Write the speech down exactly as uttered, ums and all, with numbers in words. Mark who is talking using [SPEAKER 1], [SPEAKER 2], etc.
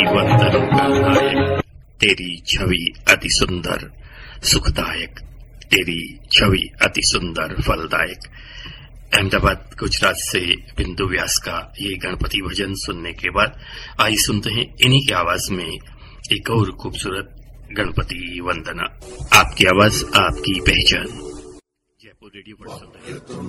[SPEAKER 1] वंदन गणनायक, तेरी छवि अति सुंदर सुखदायक, तेरी छवि अति सुंदर फलदायक। अहमदाबाद गुजरात से बिंदु व्यास का ये गणपति भजन सुनने के बाद आइए सुनते हैं इन्हीं की आवाज में एक और खूबसूरत गणपति वंदना। आपकी आवाज आपकी पहचान। जयपुर रेडियो पर सुन रहे हैं।